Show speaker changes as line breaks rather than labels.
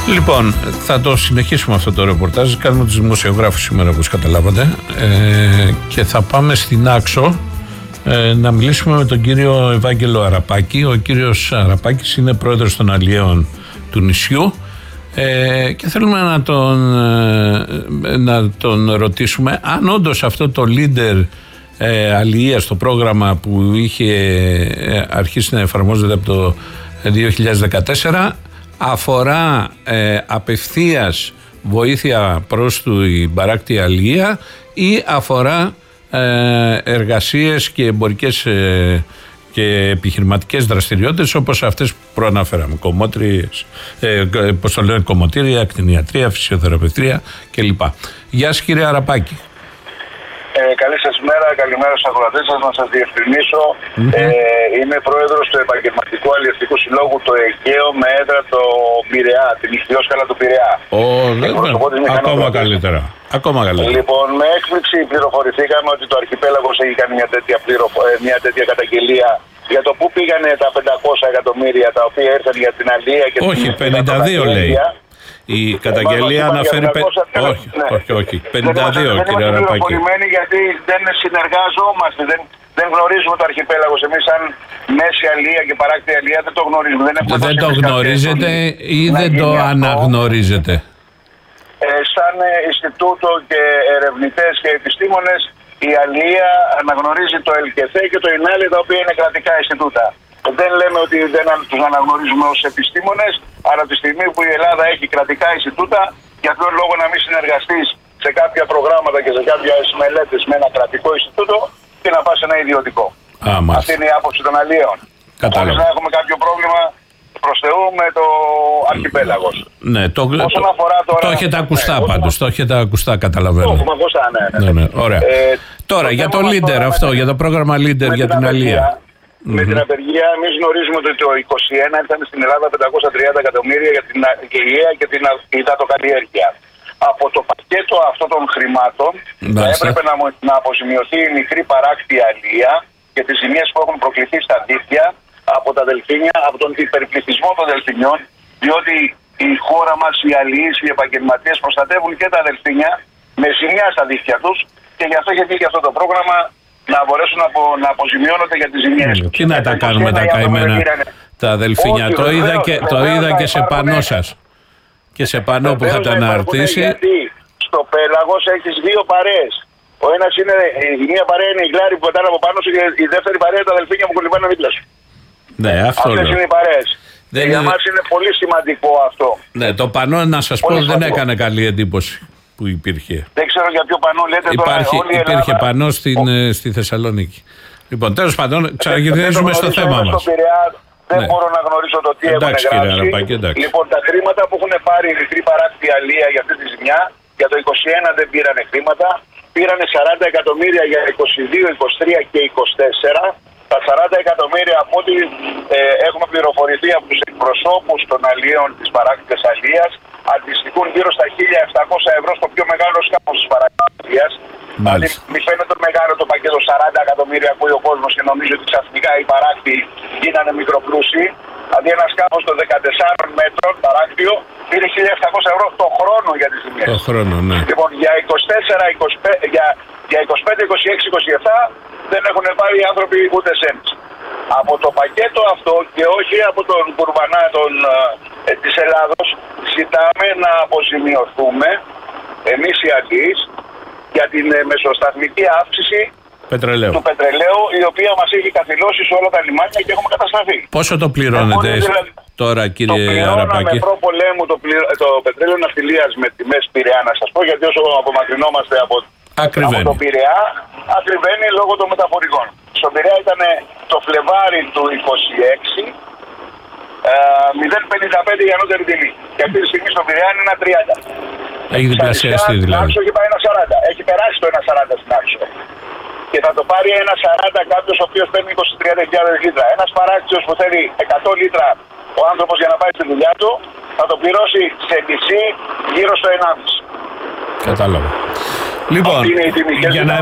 Λοιπόν, θα το συνεχίσουμε αυτό το ρεπορτάζ. Κάνουμε τους δημοσιογράφους σήμερα, όπως καταλάβατε, και θα πάμε στην Άξο να μιλήσουμε με τον κύριο Ευάγγελο Αραπάκη. Ο κύριος Αραπάκης είναι πρόεδρος των αλλιέων του νησιού και θέλουμε να τον ρωτήσουμε αν όντως αυτό το leader αλλιείας, το πρόγραμμα που είχε αρχίσει να εφαρμόζεται από το 2014, αφορά απευθείας βοήθεια προς την παράκτη αλληλεία ή αφορά εργασίες και εμπορικές και επιχειρηματικές δραστηριότητες όπως αυτές που προαναφέραμε, κομμωτήρια, ακτινιατρία, φυσιοθεραπευτρία κλπ. Γεια σας κύριε Αραπάκη.
Καλή σας μέρα, καλημέρα στους ακροατές σας. Να σας διευκρινίσω, είμαι πρόεδρος του Επαγγελματικού Αλλιευτικού Συλλόγου το Αιγαίο με έδρα το Πειραιά, την Ιχθυόσκαλα του Πειραιά.
Ακόμα καλύτερα.
Λοιπόν, με έκπληξη πληροφορηθήκαμε ότι το Αρχιπέλαγος έχει κάνει μια τέτοια καταγγελία για το πού πήγανε τα 500 εκατομμύρια τα οποία ήρθαν για την αλληλεία και
όχι,
την
52 λέει. Η καταγγελία αναφέρει. Όχι. 52, κύριε Αραπάκη.
Γιατί δεν συνεργάζομαστε, δεν γνωρίζουμε το Αρχιπέλαγος. Εμείς, σαν μέση αλληλεία και παράκτη αλληλεία, δεν το γνωρίζουμε.
Δεν το γνωρίζετε ή δεν το αναγνωρίζετε?
Σαν Ινστιτούτο και ερευνητές και επιστήμονες, η αλληλεία αναγνωρίζει το ΕΛΚΕΘΕ και το ΙΝΑΛΕ, τα οποία είναι κρατικά Ινστιτούτα. Δεν λέμε ότι δεν τους αναγνωρίζουμε ως επιστήμονες, αλλά τη στιγμή που η Ελλάδα έχει κρατικά Ινστιτούτα, για αυτόν τον λόγο να μην συνεργαστείς σε κάποια προγράμματα και σε κάποιες μελέτες με ένα κρατικό Ινστιτούτο και να πας σε ένα ιδιωτικό. Αυτή είναι η άποψη των αλλιέων. Χωρίς να έχουμε κάποιο πρόβλημα προς Θεού με το Αρχιπέλαγος.
Ναι, το έχετε ακουστά πάντως, το έχετε ακουστά, καταλαβαίνω.
Το έχουμε ακουστά, ναι.
Ωραία. Τώρα, για το leader αυτό, για το πρόγραμμα leader για την αλληλεία.
Με την απεργία, εμείς γνωρίζουμε ότι το 2021 ήταν στην Ελλάδα 530 εκατομμύρια για την αλληλεία και την υδατοκαλλιέργεια. Από το πακέτο αυτών των χρημάτων έπρεπε να αποζημιωθεί η μικρή παράκτη αλληλεία και τις ζημιές που έχουν προκληθεί στα δίχτυα από τα δελφίνια, από τον υπερπληθυσμό των δελφινιών, διότι η χώρα μας, οι αλληλείς, οι επαγγελματίες προστατεύουν και τα δελφίνια με ζημιά στα δίχτυα τους και γι' αυτό έχει βγει αυτό το πρόγραμμα, να μπορέσουν να αποζημιώνονται για τις ζημιές.
Τι να τα κάνουμε τα καημένα τα δελφίνια? Το είδα και σε πανό σας. Και σε πανό που είχατε αναρτήσει.
Γιατί στο πέλαγος έχεις δύο παρέες. Ο ένας είναι, η μία παρέα είναι η γλάρη που πετάνε από πάνω σου και η δεύτερη παρέα είναι τα δελφίνια που κολυμπάνε δίπλα σου.
Ναι, αυτό
αυτές είναι οι παρέες. Για μας είναι πολύ σημαντικό αυτό.
Ναι, το πανό, να σας πω, δεν έκανε καλή εντύπωση που υπήρχε.
Δεν ξέρω για ποιο πανό λέτε τώρα.
Υπήρχε πανό στη Θεσσαλονίκη. Λοιπόν, τέλος πάντων, ξαναγυρίζουμε στο θέμα μας.
Δεν μπορώ να γνωρίσω το τι έχουν γράψει. Λοιπόν, τα χρήματα που έχουν πάρει η μικρή παράκτη αλληλεία για αυτή τη ζημιά, για το 2021 δεν πήρανε χρήματα. Πήρανε 40 εκατομμύρια για 22, 23 και 24. Τα 40 εκατομμύρια, από ό,τι έχουμε πληροφορηθεί από τους εκπροσώπους των αλλιέων της παράκτητης αλληλείας, αντιστοιχούν γύρω στα 1.700 ευρώ στο πιο μεγάλο σκάφος της παράκτητης αλληλείας. Δηλαδή, μη φαίνεται μεγάλο το πακέτο 40 εκατομμύρια που ο κόσμος και νομίζει ότι ξαφνικά οι παράκτητοι γίνανε μικροπλούσιοι. Δηλαδή, ένα σκάφος των 14 μέτρων παράκτιο πήρε 1.700 ευρώ το χρόνο για τις ζημιές.
Το χρόνο, ναι.
Λοιπόν, για 24, 25, για 25, 26, 27 δεν έχουν πάρει οι άνθρωποι ούτε σέντς. Από το πακέτο αυτό και όχι από τον κουρβανά της Ελλάδος ζητάμε να αποζημιωθούμε εμείς οι αλληλείς για την μεσοσταθμική αύξηση του πετρελαίου, η οποία μας έχει καθυλώσει σε όλα τα λιμάνια και έχουμε καταστραφεί.
Πόσο το πληρώνετε τώρα, κύριε Αραπάκη?
Με προπολέμου το πετρέλαιο ναυτιλίας με τιμές Πειραιά, να σας πω, γιατί όσο απομακρυνόμαστε από το Πειραιά, ακριβένει λόγω των μεταφορικών. Στο Πειραιά ήταν το Φλεβάρι του 26 0,55 η ανώτερη τιμή. Και αυτή τη στιγμή στο Πειραιά είναι 1,30.
Έχει διπλασιαστεί δηλαδή.
Στην Άξο έχει πάει 1,40. Έχει περάσει το 1,40 στην Άξο. Και θα το πάρει 1,40 κάποιος ο οποίος παίρνει 20-30.000 λίτρα. Ένας παράκτιος που θέλει 100 λίτρα ο άνθρωπος για να πάει στη δουλειά του, θα το πληρώσει σε νησί γύρω στο 1,5.
Κατάλαβα. Λοιπόν, για να